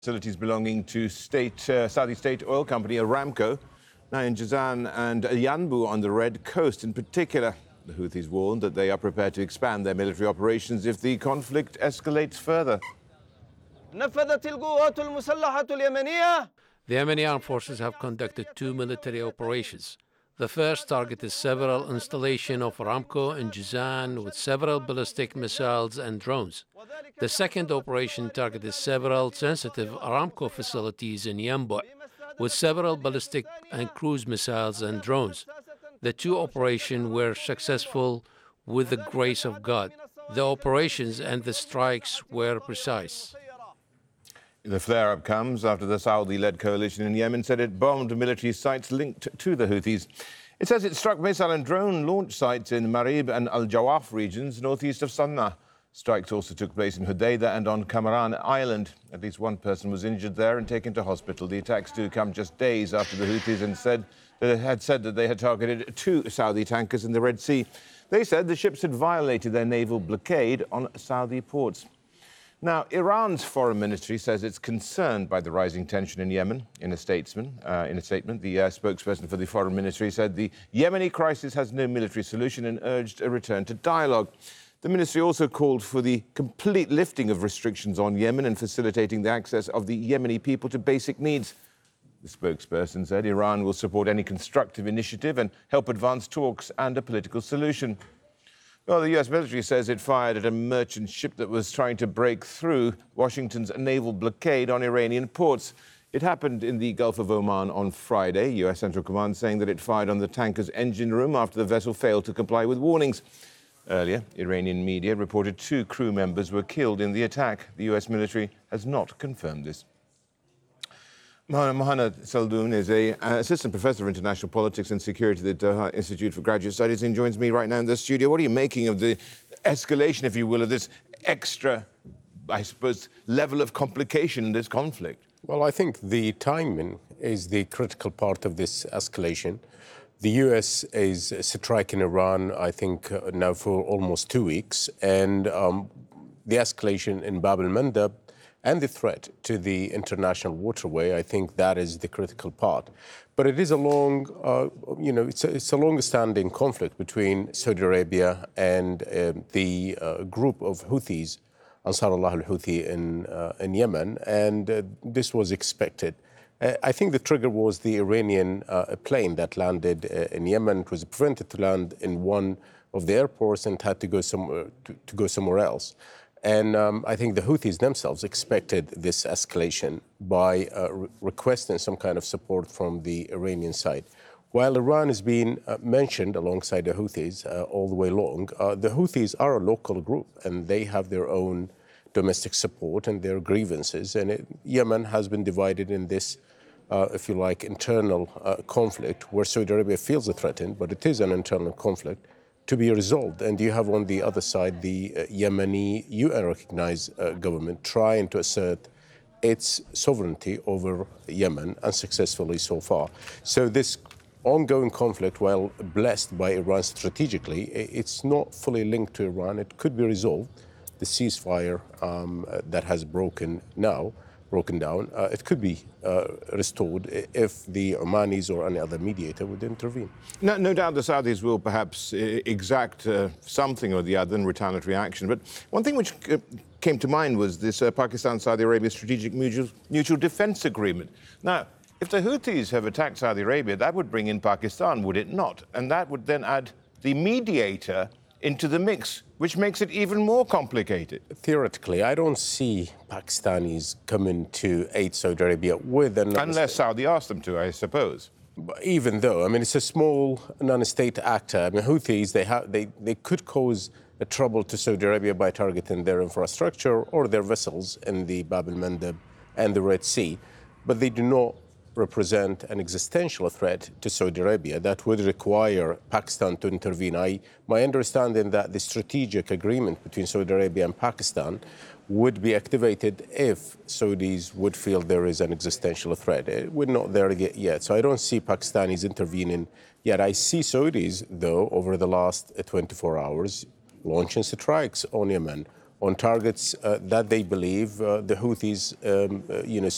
Facilities belonging to Saudi state oil company Aramco, now in Jazan and Yanbu on the Red Coast. In particular, the Houthis warned that they are prepared to expand their military operations if the conflict escalates further. The Yemeni armed forces have conducted two military operations. The first targeted several installations of Aramco in Jazan with several ballistic missiles and drones. The second operation targeted several sensitive Aramco facilities in Yanbu with several ballistic and cruise missiles and drones. The two operations were successful with the grace of God. The operations and the strikes were precise. The flare-up comes after the Saudi-led coalition in Yemen said it bombed military sites linked to the Houthis. It says it struck missile and drone launch sites in Marib and Al-Jawaf regions northeast of Sana'a. Strikes also took place in Hodeidah and on Kamaran Island. At least one person was injured there and taken to hospital. The attacks do come just days after the Houthis had said that they had targeted two Saudi tankers in the Red Sea. They said the ships had violated their naval blockade on Saudi ports. Now, Iran's foreign ministry says it's concerned by the rising tension in Yemen. In a statement, the spokesperson for the foreign ministry said the Yemeni crisis has no military solution and urged a return to dialogue. The ministry also called for the complete lifting of restrictions on Yemen and facilitating the access of the Yemeni people to basic needs. The spokesperson said Iran will support any constructive initiative and help advance talks and a political solution. Well, the U.S. military says it fired at a merchant ship that was trying to break through Washington's naval blockade on Iranian ports. It happened in the Gulf of Oman on Friday. U.S. Central Command saying that it fired on the tanker's engine room after the vessel failed to comply with warnings. Earlier, Iranian media reported two crew members were killed in the attack. The U.S. military has not confirmed this. Mohanad Saldoon is an assistant professor of international politics and security at the Doha Institute for Graduate Studies and joins me right now in the studio. What are you making of the escalation, if you will, of this extra, I suppose, level of complication in this conflict? Well, I think the timing is the critical part of this escalation. The U.S. is striking Iran, I think, now for almost 2 weeks, and the escalation in Bab el-Mandeb and the threat to the international waterway, I think that is the critical part. But it is a long, it's a long-standing conflict between Saudi Arabia and the group of Houthis, Ansarullah al-Houthi in Yemen, and this was expected. I think the trigger was the Iranian plane that landed in Yemen. It was prevented to land in one of the airports and had to go somewhere else. And I think the Houthis themselves expected this escalation by requesting some kind of support from the Iranian side. While Iran is being mentioned alongside the Houthis all the way along, the Houthis are a local group and they have their own domestic support and their grievances. And Yemen has been divided in this, if you like, internal conflict where Saudi Arabia feels threatened, but it is an internal conflict to be resolved. And you have on the other side the Yemeni UN-recognized government trying to assert its sovereignty over Yemen, unsuccessfully so far. So this ongoing conflict, while blessed by Iran strategically, it's not fully linked to Iran. It could be resolved. The ceasefire that has broken down, it could be restored if the Omanis or any other mediator would intervene. No doubt the Saudis will perhaps exact something or the other in retaliatory action. But one thing which came to mind was this Pakistan-Saudi Arabia Strategic Mutual Defense Agreement. Now, if the Houthis have attacked Saudi Arabia, that would bring in Pakistan, would it not? And that would then add the mediator into the mix, which makes it even more complicated. Theoretically, I don't see Pakistanis coming to aid Saudi Arabia with an... Unless Saudi asks them to, I suppose. Even though, I mean, it's a small non-state actor. I mean, Houthis, they could cause a trouble to Saudi Arabia by targeting their infrastructure or their vessels in the Bab el-Mandeb and the Red Sea, but they do not represent an existential threat to Saudi Arabia that would require Pakistan to intervene. My understanding that the strategic agreement between Saudi Arabia and Pakistan would be activated if Saudis would feel there is an existential threat. We're not there yet, so I don't see Pakistanis intervening yet. I see Saudis, though, over the last 24 hours, launching strikes on Yemen, on targets that they believe the Houthis,